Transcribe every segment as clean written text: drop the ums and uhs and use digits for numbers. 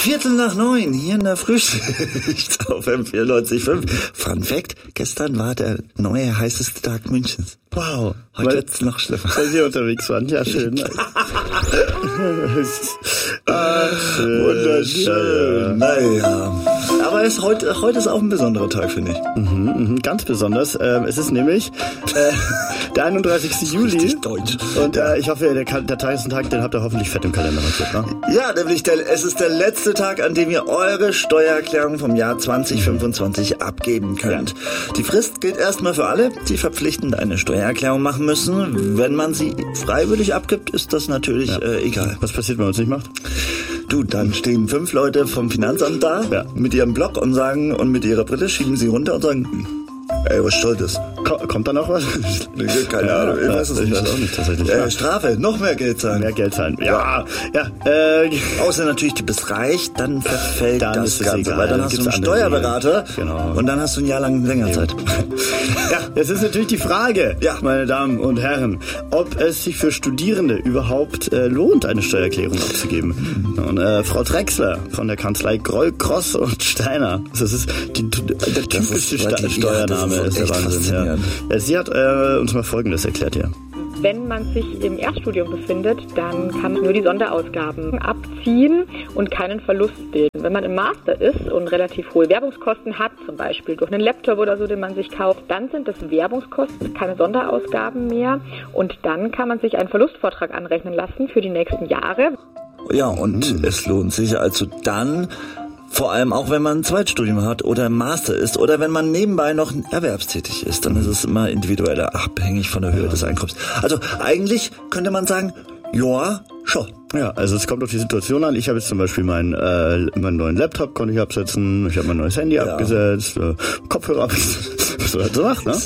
8:45 hier in der Frühschicht auf M94.5. Fun Fact, gestern war der neue heißeste Tag Münchens. Wow, heute wird's noch schlimmer. Weil Sie unterwegs waren, ja schön. Wunderschön. Naja. Aber heute ist auch ein besonderer Tag, finde ich. Ganz besonders. Es ist nämlich der 31. Juli. Richtig deutsch. Und ich hoffe, der Tag ist ein Tag, den habt ihr hoffentlich fett im Kalender markiert, ne? Ja, nämlich es ist der letzte Tag, an dem ihr eure Steuererklärung vom Jahr 2025 abgeben könnt. Ja. Die Frist gilt erstmal für alle, die verpflichtend eine Steuererklärung machen müssen. Wenn man sie freiwillig abgibt, ist das natürlich egal. Was passiert, wenn man es nicht macht? Du, dann stehen 5 Leute vom Finanzamt da mit ihrem Block und mit ihrer Brille schieben sie runter und sagen, ey, was soll das? Kommt da noch was? Keine Ahnung, ich weiß es nicht. Ich weiß auch nicht, tatsächlich. Strafe, noch mehr Geld zahlen. Mehr Geld zahlen. Ja. Außer natürlich, du bist reich, dann verfällt dann das Ganze. Egal. Weil dann hast du einen Steuerberater und dann hast du ein Jahr lang länger Zeit. Ja, es ist natürlich die Frage, meine Damen und Herren, ob es sich für Studierende überhaupt lohnt, eine Steuererklärung abzugeben. Und Frau Drechsler von der Kanzlei Groll, Cross und Steiner, das ist der typischste Steuername, ist der Wahnsinn. Ja. Sie hat uns mal Folgendes erklärt hier. Wenn man sich im Erststudium befindet, dann kann man nur die Sonderausgaben abziehen und keinen Verlust bilden. Wenn man im Master ist und relativ hohe Werbungskosten hat, zum Beispiel durch einen Laptop oder so, den man sich kauft, dann sind das Werbungskosten, keine Sonderausgaben mehr und dann kann man sich einen Verlustvortrag anrechnen lassen für die nächsten Jahre. Ja, und es lohnt sich also dann, vor allem auch, wenn man ein Zweitstudium hat oder im Master ist oder wenn man nebenbei noch erwerbstätig ist, dann ist es immer individueller, abhängig von der Höhe des Einkommens. Also eigentlich könnte man sagen, ja, schon. Ja, also es kommt auf die Situation an. Ich habe jetzt zum Beispiel meinen neuen Laptop konnte ich absetzen, ich habe mein neues Handy abgesetzt, Kopfhörer abgesetzt, was du halt so machst, ne?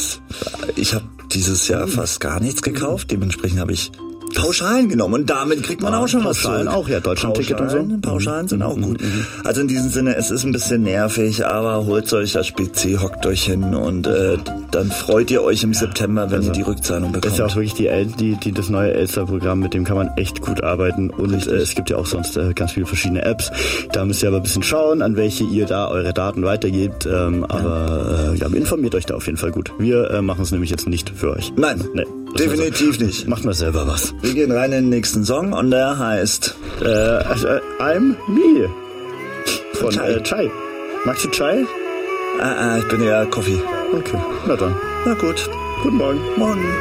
Ich habe dieses Jahr fast gar nichts gekauft, dementsprechend habe ich Pauschalen genommen und damit kriegt man auch schon was zurück. Auch, ja, Deutschland-Ticket und so. Pauschalen sind auch gut. Also in diesem Sinne, es ist ein bisschen nervig, aber holt euch das PC, hockt euch hin und dann freut ihr euch im September, wenn ihr die Rückzahlung bekommt. Das ist ja auch wirklich das neue Elster-Programm, mit dem kann man echt gut arbeiten und es gibt ja auch sonst ganz viele verschiedene Apps. Da müsst ihr aber ein bisschen schauen, an welche ihr da eure Daten weitergebt, aber informiert euch da auf jeden Fall gut. Wir machen es nämlich jetzt nicht für euch. Nein. Definitiv nicht. Macht mal selber was. Wir gehen rein in den nächsten Song und der heißt I'm Me von Chai. Magst du Chai? Ich bin eher Coffee. Okay, na dann. Na gut. Guten Morgen. Morgen.